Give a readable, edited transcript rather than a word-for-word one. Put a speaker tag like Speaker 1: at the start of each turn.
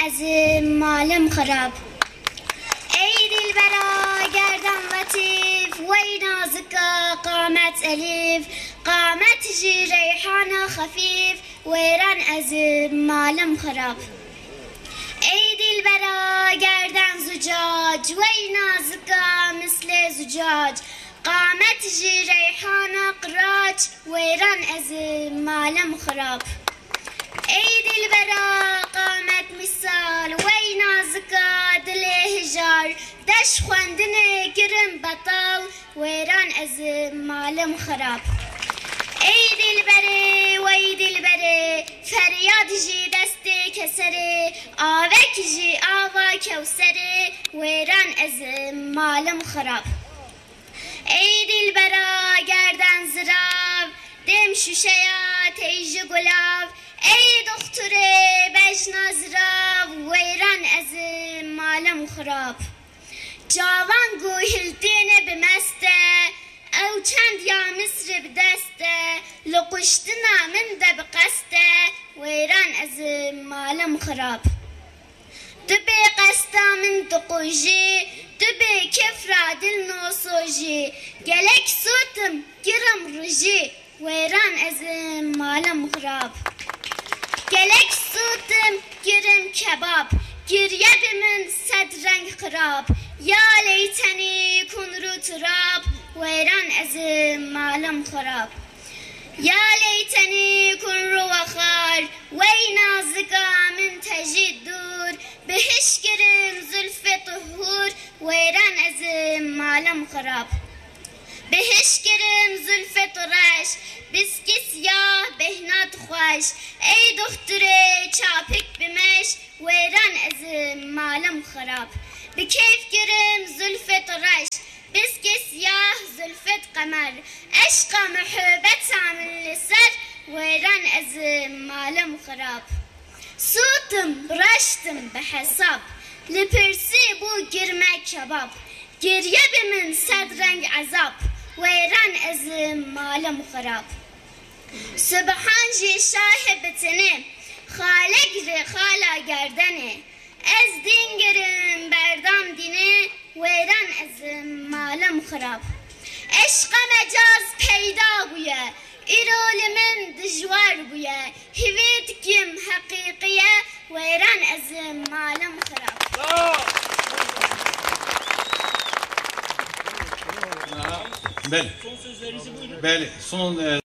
Speaker 1: از مالم خراب ای دلبرا گردن لطیف وی نازکا قامت الیف قامت جی ریحان خفیف ویران از مالم خراب ای دلبرا گردن زجاج وی نازکا مثل زجاج قامت جی ریحان قراج ویران از مالم خراب ای دلبرا قامت مثال وی نازکا دل هجار دش خواندن گرم بطال ویران از مالم خراب ای دلبره وی دلبره فریاد جی دست کسره آوک جی آوا کوسره ویران از مالم خراب ای دلبرا گردن زراو دم شوشیا تیج گلاب ای دختره بجنا زراو ویران از مالم خراب جوان گوهلتین بمسته او چند یا مصر بدسته لقشتنا من ده بقسته ویران از مالم خراب دبی قستا من دقوجی دبی کفرا دل نوسوجی گلک سوتم گرم روجی ویران از مالم خراب گلک سوتم گرم کباب گریه من صد رنگ خراب یا لیتنی کن رو تراب ویران از مالم خراب یا لیتنی کن رو وخار وی نازکا من تجید دور بهش گرم زلف طهور ویران از مالم خراب بهش گرم زلف طرش بسکی سیاه بهنات خوش ای دختره چاپک بمش ویران از مالم خراب بکیف گرم زلف طرش بسکی سیاه زلفت قمر عشق محبت من لسر ویران از مالم خراب سوتم رشتم بحساب لپرسی بو گرمه کباب گریه من صد رنگ عذاب ویران از مالم خراب سبحان جی شاه بتنه خالق ری خالا گردنه از دین گرم بردام دینه ویران از مالم خراب عشق مجاز پیدا بویه ایرول من دجوار بویه هویت کم حقیقیه ویران از مالم خراب
Speaker 2: بله. بله. son